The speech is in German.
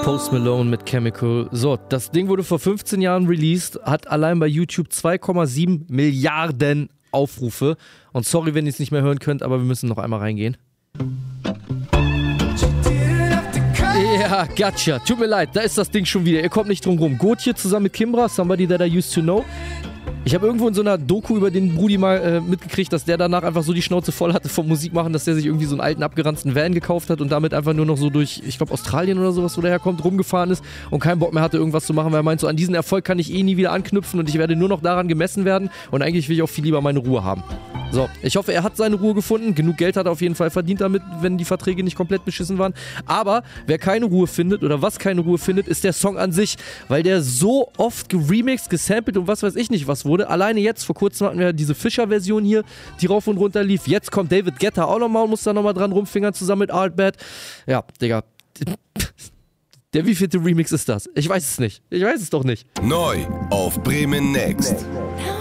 Post Malone mit Chemical. So, das Ding wurde vor 15 Jahren released, hat allein bei YouTube 2,7 Milliarden Aufrufe. Und sorry, wenn ihr es nicht mehr hören könnt, aber wir müssen noch einmal reingehen. Ja, gotcha. Tut mir leid, da ist das Ding schon wieder. Ihr kommt nicht drum rum. Gotye zusammen mit Kimbra, Somebody That I Used to Know. Ich habe irgendwo in so einer Doku über den Brudi mal mitgekriegt, dass der danach einfach so die Schnauze voll hatte vom Musikmachen, dass der sich irgendwie so einen alten, abgeranzten Van gekauft hat und damit einfach nur noch so durch, ich glaube, Australien oder sowas, wo der herkommt, rumgefahren ist und keinen Bock mehr hatte, irgendwas zu machen, weil er meint, so an diesen Erfolg kann ich eh nie wieder anknüpfen und ich werde nur noch daran gemessen werden und eigentlich will ich auch viel lieber meine Ruhe haben. So, ich hoffe, er hat seine Ruhe gefunden. Genug Geld hat er auf jeden Fall verdient damit, wenn die Verträge nicht komplett beschissen waren. Aber wer keine Ruhe findet oder was keine Ruhe findet, ist der Song an sich, weil der so oft geremixed, gesampelt und was weiß ich nicht was wurde. Alleine jetzt, vor kurzem hatten wir diese Fischer-Version hier, die rauf und runter lief. Jetzt kommt David Guetta auch nochmal und muss da nochmal dran rumfingern zusammen mit Artbad. Ja, Digga. Der wievielte Remix ist das? Ich weiß es nicht. Ich weiß es doch nicht. Neu auf Bremen Next.